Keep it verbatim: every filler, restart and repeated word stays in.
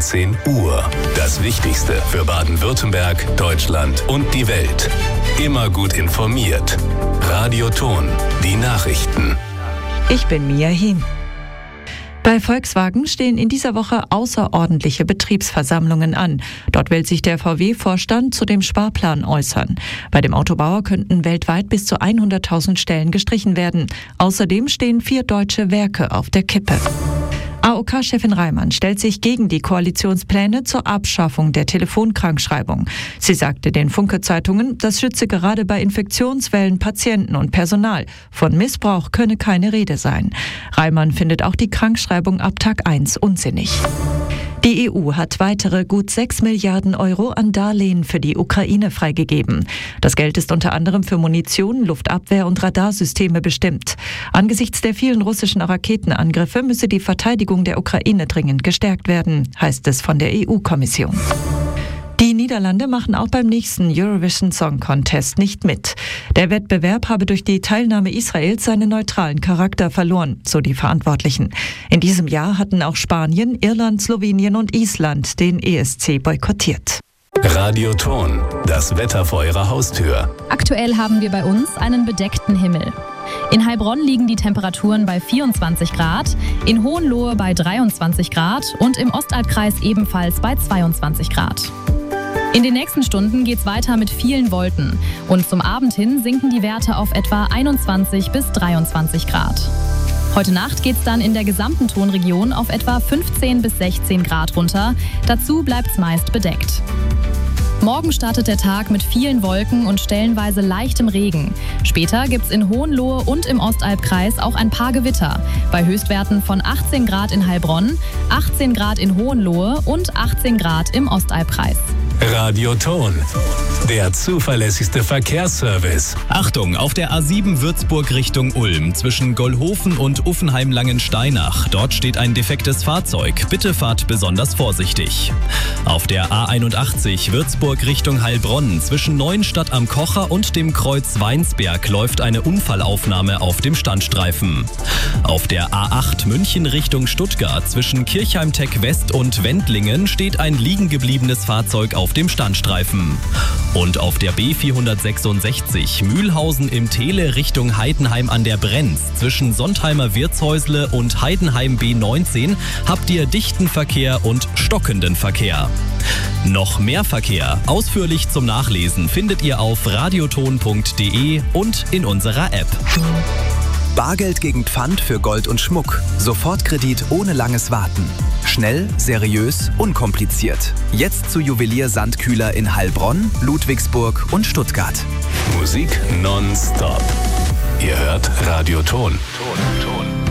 neunzehn Uhr. Das Wichtigste für Baden-Württemberg, Deutschland und die Welt. Immer gut informiert. Radio Ton, die Nachrichten. Ich bin Mia Hien. Bei Volkswagen stehen in dieser Woche außerordentliche Betriebsversammlungen an. Dort will sich der V W-Vorstand zu dem Sparplan äußern. Bei dem Autobauer könnten weltweit bis zu hunderttausend Stellen gestrichen werden. Außerdem stehen vier deutsche Werke auf der Kippe. A O K-Chefin Reimann stellt sich gegen die Koalitionspläne zur Abschaffung der Telefonkrankschreibung. Sie sagte den Funke-Zeitungen, das schütze gerade bei Infektionswellen Patienten und Personal. Von Missbrauch könne keine Rede sein. Reimann findet auch die Krankschreibung ab Tag eins unsinnig. Die E U hat weitere gut sechs Milliarden Euro an Darlehen für die Ukraine freigegeben. Das Geld ist unter anderem für Munition, Luftabwehr und Radarsysteme bestimmt. Angesichts der vielen russischen Raketenangriffe müsse die Verteidigung der Ukraine dringend gestärkt werden, heißt es von der E U-Kommission. Die Niederlande machen auch beim nächsten Eurovision Song Contest nicht mit. Der Wettbewerb habe durch die Teilnahme Israels seinen neutralen Charakter verloren, so die Verantwortlichen. In diesem Jahr hatten auch Spanien, Irland, Slowenien und Island den E S C boykottiert. Radio Ton, das Wetter vor Ihrer Haustür. Aktuell haben wir bei uns einen bedeckten Himmel. In Heilbronn liegen die Temperaturen bei vierundzwanzig Grad, in Hohenlohe bei dreiundzwanzig Grad und im Ostalbkreis ebenfalls bei zweiundzwanzig Grad. In den nächsten Stunden geht's weiter mit vielen Wolken und zum Abend hin sinken die Werte auf etwa einundzwanzig bis dreiundzwanzig Grad. Heute Nacht geht's dann in der gesamten Tonregion auf etwa fünfzehn bis sechzehn Grad runter. Dazu bleibt's meist bedeckt. Morgen startet der Tag mit vielen Wolken und stellenweise leichtem Regen. Später gibt's in Hohenlohe und im Ostalbkreis auch ein paar Gewitter. Bei Höchstwerten von achtzehn Grad in Heilbronn, achtzehn Grad in Hohenlohe und achtzehn Grad im Ostalbkreis. Radio Ton, der zuverlässigste Verkehrsservice. Achtung, auf der A sieben Würzburg Richtung Ulm zwischen Gollhofen und Uffenheim-Langensteinach. Dort steht ein defektes Fahrzeug. Bitte fahrt besonders vorsichtig. Auf der A einundachtzig Würzburg Richtung Heilbronn zwischen Neuenstadt am Kocher und dem Kreuz Weinsberg läuft eine Unfallaufnahme auf dem Standstreifen. Auf der A acht München Richtung Stuttgart zwischen Kirchheim-Tech West und Wendlingen steht ein liegen gebliebenes Fahrzeug auf dem Standstreifen. Und auf der B vierhundertsechsundsechzig Mühlhausen im Tele Richtung Heidenheim an der Brenz zwischen Sontheimer Wirtshäusle und Heidenheim B neunzehn habt ihr dichten Verkehr und stockenden Verkehr. Noch mehr Verkehr, ausführlich zum Nachlesen, findet ihr auf radioton punkt de und in unserer App. Bargeld gegen Pfand für Gold und Schmuck. Sofortkredit ohne langes Warten. Schnell, seriös, unkompliziert. Jetzt zu Juwelier Sandkühler in Heilbronn, Ludwigsburg und Stuttgart. Musik nonstop. Ihr hört Radio Ton. Ton, Ton.